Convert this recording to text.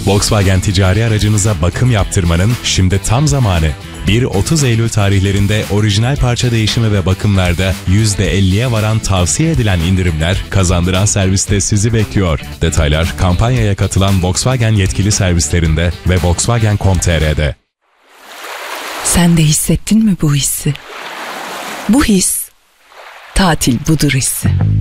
Volkswagen ticari aracınıza bakım yaptırmanın şimdi tam zamanı. 1-30 Eylül tarihlerinde orijinal parça değişimi ve bakımlarda %50'ye varan tavsiye edilen indirimler kazandıran serviste sizi bekliyor. Detaylar kampanyaya katılan Volkswagen yetkili servislerinde ve Volkswagen.com.tr'de. Sen de hissettin mi bu hissi? Bu his, tatil budur hissi.